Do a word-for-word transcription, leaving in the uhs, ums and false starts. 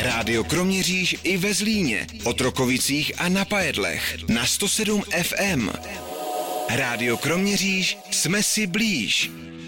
Rádio Kroměříž i ve Zlíně, Otrokovicích a na Pajedlech na sto sedm ef em. Rádio Kroměříž, jsme si blíž.